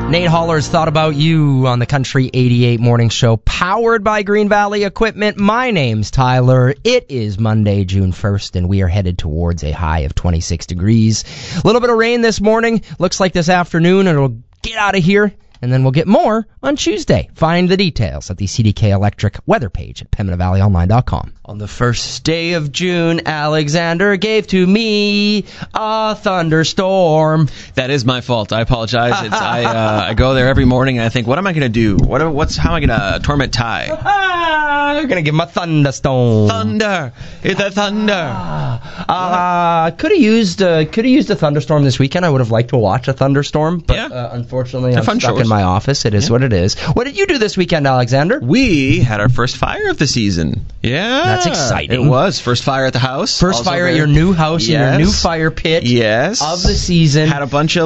Nate Holler's Thought About You on the Country 88 Morning Show, powered by Green Valley Equipment. My name's Tyler. It is Monday, June 1st, and we are headed towards a high of 26 degrees. A little bit of rain this morning. Looks like this afternoon it'll get out of here, and then we'll get more on Tuesday. Find the details at the CDK Electric weather page at PembinaValleyOnline.com. On the first day of June, Alexander gave to me a thunderstorm. That is my fault. I apologize. I go there every morning and I think, what am I going to do? How am I going to torment Ty? I'm going to give him a thunderstorm. Thunder. It's a thunder. Could have used a thunderstorm this weekend. I would have liked to watch a thunderstorm, but unfortunately I'm stuck in my office. It is what it is. What did you do this weekend, Alexander? We had our first fire of the season. Yeah. That's exciting. It was. First fire at the house. First fire at your new house, in your new fire pit. Yes. Of the season. Had a bunch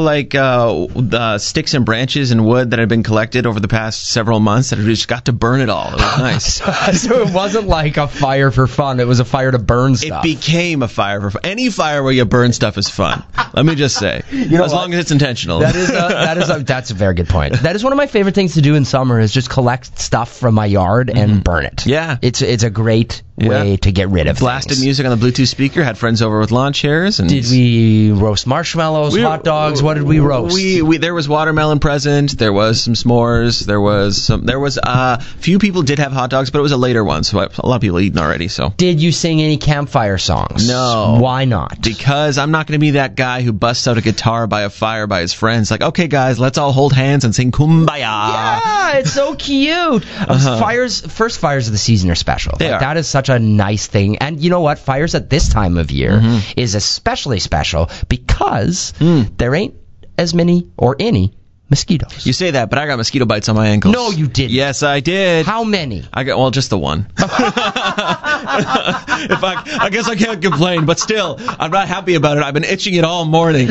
of sticks and branches and wood that had been collected over the past several months that I just got to burn it all. It was nice. So it wasn't like a fire for fun. It was a fire to burn stuff. It became a fire for fun. Any fire where you burn stuff is fun. Let me just say. As long as it's intentional. That's a very good point. That is one of my favorite things to do in summer is just collect stuff from my yard and burn it. Yeah. It's a great way to get rid of Blasted things. Music on the Bluetooth speaker, had friends over with lawn chairs. And did we roast marshmallows, hot dogs? What did we roast? There was watermelon present, there was some s'mores, there was few people did have hot dogs, but it was a later one, so a lot of people eating already. So did you sing any campfire songs? No. Why not? Because I'm not going to be that guy who busts out a guitar by a fire by his friends. Like, okay guys, let's all hold hands and sing Kumbaya. Yeah, it's so cute. First fires of the season are special. That is such a nice thing. And you know what? Fires at this time of year is especially special because there ain't as many or any mosquitoes. You say that, but I got mosquito bites on my ankles. No, you didn't. Yes, I did. How many? Just the one. I guess I can't complain, but still, I'm not happy about it. I've been itching it all morning.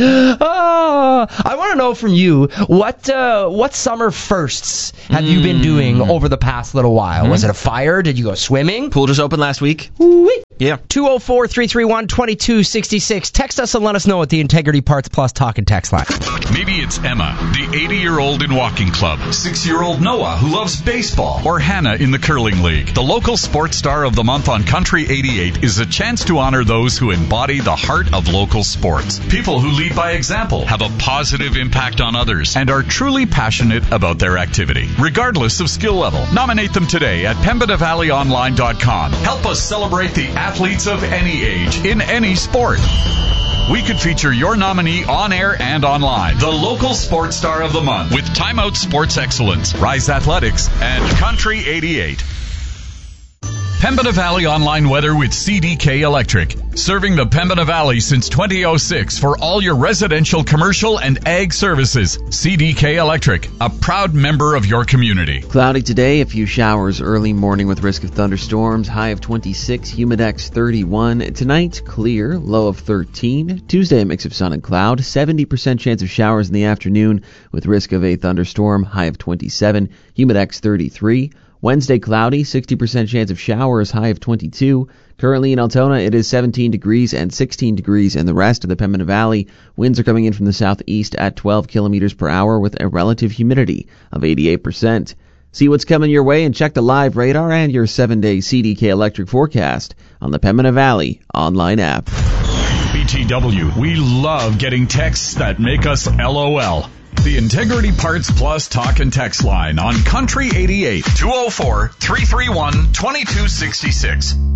I want to know from you, what summer firsts have you been doing over the past little while? Was it a fire? Did you go swimming? Pool just opened last week. Ooh-wee. Yeah. 204-331-2266. Text us and let us know at the Integrity Parts Plus talk and text line. Maybe it's Emma, the 80-year-old in walking club, 6-year-old Noah who loves baseball, or Hannah in the curling league. The local sports star of the month on Country 88 is a chance to honor those who embody the heart of local sports. People who lead by example, have a positive impact on others, and are truly passionate about their activity, regardless of skill level. Nominate them today at PembinaValleyOnline.com. Help us celebrate the athletes of any age, in any sport. We could feature your nominee on air and online. The local sports star of the month with Time Out Sports Excellence, Rise Athletics, and Country 88. Pembina Valley Online Weather with CDK Electric. Serving the Pembina Valley since 2006 for all your residential, commercial, and ag services. CDK Electric, a proud member of your community. Cloudy today, a few showers early morning with risk of thunderstorms. High of 26, humidex 31. Tonight, clear, low of 13. Tuesday, a mix of sun and cloud. 70% chance of showers in the afternoon with risk of a thunderstorm. High of 27, humidex 33. Wednesday, cloudy, 60% chance of showers, high of 22. Currently in Altona, it is 17 degrees and 16 degrees in the rest of the Pembina Valley. Winds are coming in from the southeast at 12 kilometers per hour with a relative humidity of 88%. See what's coming your way and check the live radar and your 7-day CDK Electric forecast on the Pembina Valley online app. BTW, we love getting texts that make us LOL. The Integrity Parts Plus talk and text line on Country 88, 204-331-2266.